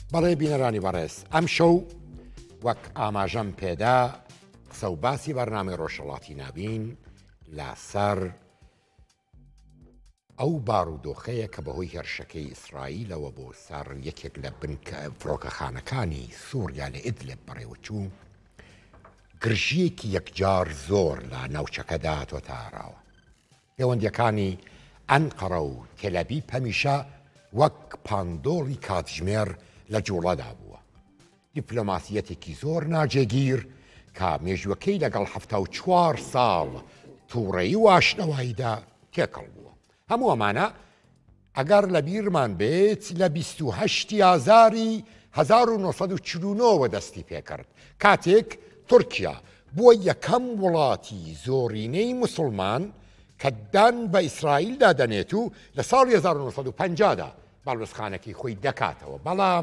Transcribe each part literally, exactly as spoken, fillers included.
بەڵێ بینەرانی بەڕێز ئەم شەو وەک ئاماژەم پێدا قسە و باسی بەرنامەی ڕۆژهەڵاتی نابین لەسەر ئەو بارودۆخەیە کە بەهۆی هێرشەکەی ئیسرائیلەوە بۆ سەر یەکێک لە بنکە فڕۆکەخانەکانی سووریا لە ئیدلب بەڕێوەچوو گرژیەکی یەکجار زۆر لە ناوچەکەدا هاتۆتە ئاراوە. پەیوەندیەکانی ئەنقەرە و تێلەڤیڤ هەمیشە وەک پاندۆڵی کاتژمێر لە جوڵەدا بووە. دیپلۆماسیەتێکی زۆر ناجێگیر کە مێژوەکەی لەگەڵ هەفتا و چوار ساڵ تووڕەیی و ئاشنەواییدا تێکەڵ بووە. هەموو ئەمانە ئەگەر لە بیرمان بێت لە بیست و هەشتی ئازاری هەزار و نۆسەد و چل و نۆ دەستی پێکرد، کاتێک تورکیا بووە یەکەم وڵاتی زۆرینەی موسڵمان کە دان بە ئیسرائیل دادەنێت و لە ساڵی هەزار و نۆسەد و پەنجادا باڵوێزخانەکەی خۆی دەکاتەوە. بەڵام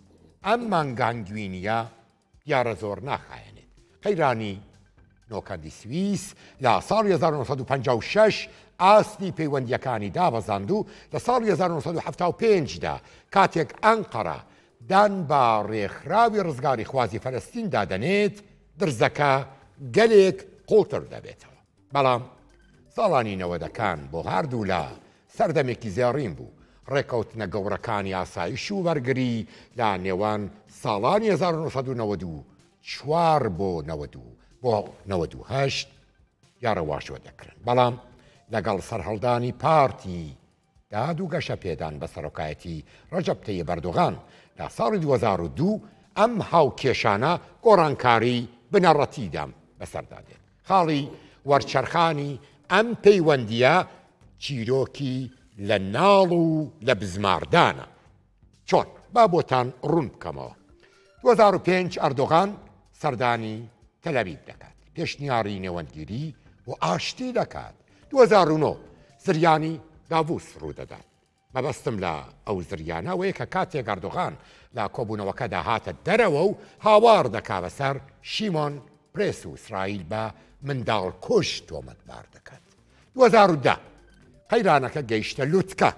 ئەم مانگانگوینیە دیارە زۆر ناخایەنێت. قەیرانی نۆکەندی سویس لە ساڵی هەزار و نۆسەد و پەنجا و شەش ئاستی پەیوەندیەکانی دابەزاند و لە ساڵی هەزار و نۆسەد و هەفتا و پێنجدا کاتێک ئەنقەرە دان بە ڕێکخراوی ڕزگاری خوازی فەلەستین دادەنێت درزەکە گەلێک قوڵتر دەبێتەوە. بەڵام ساڵانی نەوەدەکان بۆ هەردوو لە سەردەمێکی زێڕین بوو. ڕێکەوتنە گەورەکانی ئاسایش و وەرگری لە نێوان ساڵانی هەزار و نۆسەد و نەوەد و چوار بۆ نەوەد و بۆ نەوەد و هەشت یاڕەواشوە دەکرن. بەڵام لەگەڵ سەرهەڵدانی پارتی داد و گەشە پێدان بە سەرۆکایەتی ڕەجەب تەیب ئەردۆغان لە ساڵی دوو هەزار و دوو ئەم هاوکێشانە گۆڕانکاری بنەڕەتیدام بەسەردادێت. خاڵی وەرچەرخانی ئەم پەیوەندیە چیرۆکی لە ناڵ و لە بزماردانە. چۆن؟ با بۆتان ڕوون بکەمەوە. دوو هەزار و پێنج ئەردۆغان سەردانی تەلەڤیڤ دەکات، پێشنیاری نێوەندگیری و ئاشتی دەکات. دوو هەزار و نۆ زریانی داڤوس ڕوودەدات. مەبەستم لە ئەو زریانەوەیە کە کاتێک ئەردۆغان لە کۆبوونەوەکەدا هاتە دەرەوە و هاوار دەکا بەسەر شیمۆن پرێس و ئیسرائیل بە منداڵ کوش تۆمەتبار دەکات. دوو هەزار و دە قەیرانەکە گەیشتە لوتکە،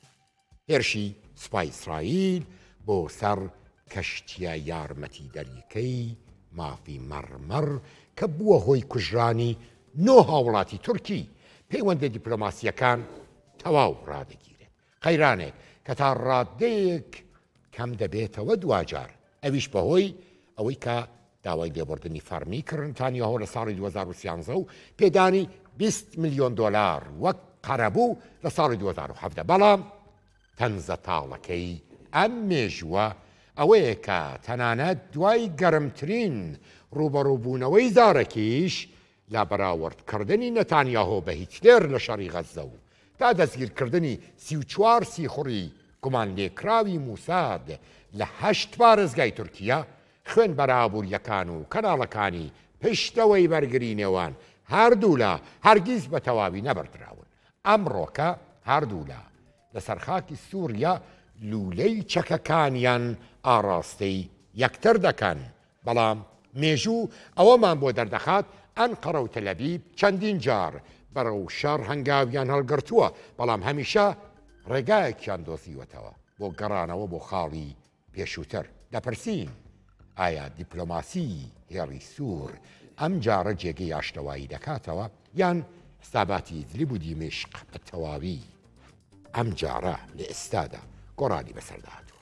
هێرشی سوپای ئیسرائیل بۆ سەر کەشتیە یارمەتی دەریەکەی مافی مەرمەر کە بووە هۆی کوژرانی نۆ هاوڵاتی تورکی. پەیوەندە دیپلۆماسیەکان تەواو ڕادەگیرێت. قەیرانێک کە تا ڕادەیەک کەم دەبێتەوە دوجار، ئەویش بەهۆی ئەوەی کە داوای لێبوردنی فەرمی کردنتانیەوە لە ساڵی دوو هەزار و سیانزە و پێدانی بیست ملیۆن دۆلار وەک قەرەبوو لە ساڵی دوو هەزار و حەڤدە. بەڵام تەنزە تاڵەکەی ئەم مێژووە ئەوەیە کە تەنانەت دوای گەرمترین ڕوبەڕووبوونەوەی زارەکیش لە بەراوردکردنی نەتانیاهۆ بە هیتلێر لە شەڕی غەزە و تا دەستگیرکردنی سی و چوار سیخوڕی گومان لێکراوی موساد لە هەشت پارێزگای تورکیا خوێن بەرابووریەکان و کەناڵەکانی پشتەوەی بەرگری نێوان هەردوو لە هەرگیز بە تەواوی نەبەردراون. ئەمڕۆکە هەردوو لە لەسەر خاکی سووریا لولەی چەکەکانیان ئاڕاستەی یەکتر دەکەن. بەڵام مێژوو ئەوەمان بۆ دەردەخات ئەنقەرە و تەلەڤیڤ چەندین جار بەرەو شەڕ هەنگاویان هەڵگرتووە، بەڵام هەمیشە ڕێگایەکیان دۆزیوەتەوە بۆ گەڕانەوە بۆ خاڵی پێشووتر. دەپرسین ئایا دیپلۆماسی هێڕی سوور ئەم جارە جێگەی ئاشتەوایی دەکاتەوە یان حساباتی ئیدلیب و دیمشق بە تەواوی ئەم جارە لە ئێستادا گۆڕانی بەسەرداهاتووە.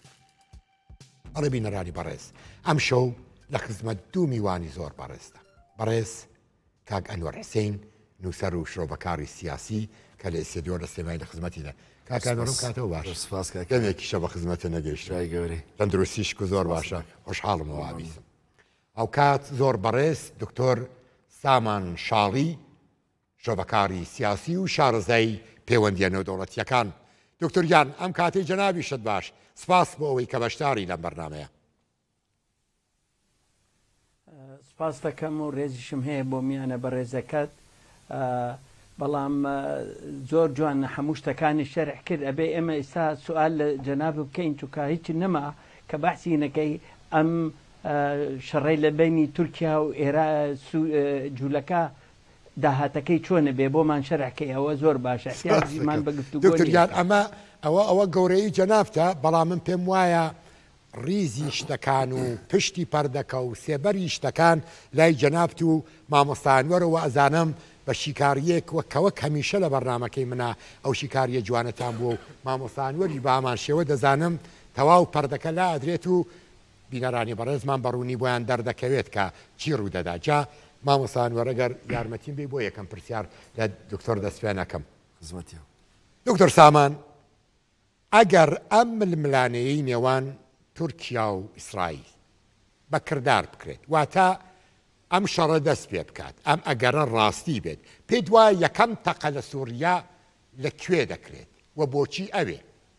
ئەڵێ بینەرانی بەڕێز، ئەم شەو لە خزمەت دوو میوانی زۆر بەڕێزدا. بەڕێز کاک ئەنوەر حسێین، نووسەر و شرۆڤەکاری سیاسی کە لە ئێستێدیۆ لە سێمای لە خزمەتیدا. کاک ئەنوەرم کاتەوە باشە. سوپاس کاک. دەمێکیشە بە خزمەتە نەگەیشتوای گەورەی. تەندروستیشک و زۆر باشە. خۆشحاڵمەوە ئاویسم. ئەو کات زۆر بەڕێز دکتۆر سامان شاڵی، شرۆڤەکاری سیاسی و شارەزای پەیوەندیە نێودەوڵەتیەکان. دکتۆر گیان ئەم کاتەی جەنابیشت باش. سپاس بۆ ئەوەی کە بەشداری لەم بەرنامەیە. سپاس دەکەم و ڕێزیشم هەیە بۆ میانە بە ڕێزەکەت. بەڵام زۆر جوان هەموو شتەکانی شەرح کرد. ئەبێ ئێمە ئێستا سوال لە جەناب بکەین چونکە هیچی نەما کە بەحسی نەکەی ئەم شەڕەی لە بینی تورکیا و ئێرا جوولەکە داهاتەکەی چۆنە بێ بۆمان شەرحکەی ئەوە زۆر باشە. احتیاجمان بە گفتوگۆ. دکتۆر گیان ئەمە ئەوە ئەوە گەورەی جەنابتە، بەڵام من پێم وایە ریزی شتەکان و پشتی پەردەکە و سێبەری شتەکان لای جەنابت و مامۆستانوەرەوە ئەزانم بە شیکاریەک وەکەوەک هەمیشە لە بەرنامەکەی منە ئەو شیکاریە جوانەتان بووە و مامۆستانوەری بامان شێوە دەزانم تەواو پەردەکە لا ئەدرێت و بینەرانی بەڕێزمان بەڕوونی بۆیان دەردەکەوێت کە چی ڕوودەدا جا مامۆستانوەرەگەر یارمەتیم بێ بۆ یەکەم پرسیار لە دکتۆر دەستپێنەکەم. دکتۆر سامان، ئەگەر ئەم ململانەیەی نێوان تورکیا و ئیسرائیل بە کردار بکرێت واتە ئەم شەڕە دەست پێ بکات، ئەم ئەگەرە ڕاستی بێت، پێی وایە یەکەم تەقە لە سووریا لەکوێ دەکرێت و بۆچی ئەوێ؟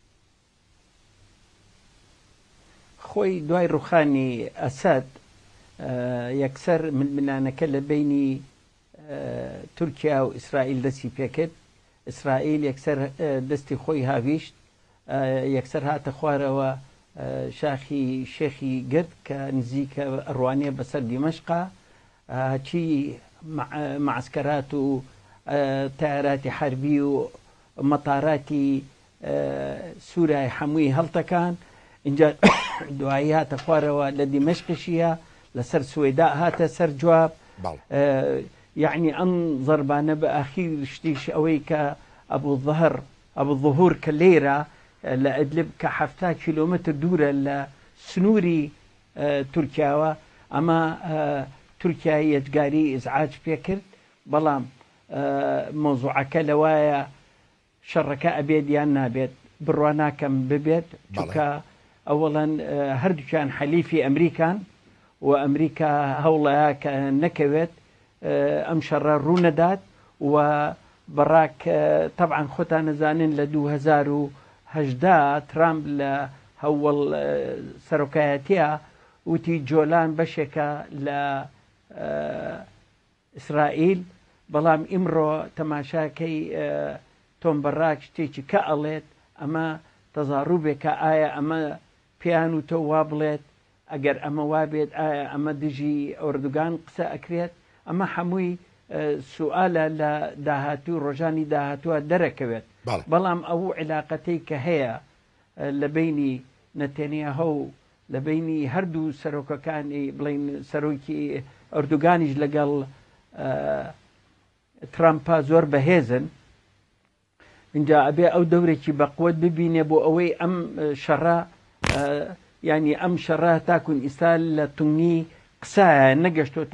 خۆی دوای ڕوخانی ئەسەد یەکسەر ململانەکە لە بینی تورکیا و ئیسرائیل دەستی پێکرد. ئیسرائیل یەکسەر دەستی خۆی هاویشت، یەکسەر هاتە خوارەوە شاخی شێخی گرت کە نزیکە ڕوانێ بەسەر دیمەشقا، چی معسکرات و تایاراتی حربی و مەتاراتی سوورای هەمووی هەڵتەکان. اینجا دوایی هاتە خوارەوە لە دیمەشقیشیە لەسەر سوێدا هاتە سەر جواب. یعنی ئەم زەربانە بە ئاخیر شتیش ئەوەی کە ئەبوو ظەهر ئەبوو ظهور کە لێرە لە ئەدلب کە حەفتا کیلۆمەتر دوورە لە سنووری تورکیاوە، ئەمە تورکیای یەجگاری ئیزعاج پێکرد. بەڵام مۆزوعەکە لەوایە شەڕەکە ئەبێت یان نابێت، بڕوا ناکەم ببێت، چونکە ئەوەڵەن هەردووکیان حەلیفی ئەمریکان و ئەمریکا هەوڵەیە کە نەکەوێت ئەم شەڕە ڕوو نەدات و بەڕاک طبعاً خۆتان نەزانن لە دوو هەزار و هەژدا ترامپ لە هەوڵ سەرۆکایەتیە وتی جۆلان بەشێکە لە ئیسرائیل. بەڵام ئیمڕۆ تەماشاکەی تۆم بەڕاک شتێکی کە ئەڵێت ئەمە تەزاڕوبێکە ئایا ئەمە پێیان و تۆ وا بڵێت ئەگەر ئەمە وابێت ئایا ئەمە دژی ئۆردوگان قسە ئەکرێت. ئەمە هەمووی سوالە لە داهاتوو ڕۆژانی داهاتووە دەرەکەوێت. بەڵام ئەو علااقەتەی کە هەیە لە بینی نەتەنیاهۆ و لە بینی هەردوو سەرۆکەکانی بڵین سەرۆکی ئۆردوگانیش لەگەڵ ترامپا زۆر بەهێزن. اینجا ئەبێ ئەو دەورێکی بەقوت ببینێ بۆ ئەوەی ئەم شەڕە ینی ئەم شەڕە تاکون ئیستا لە تونگی قسە نەگەشتۆ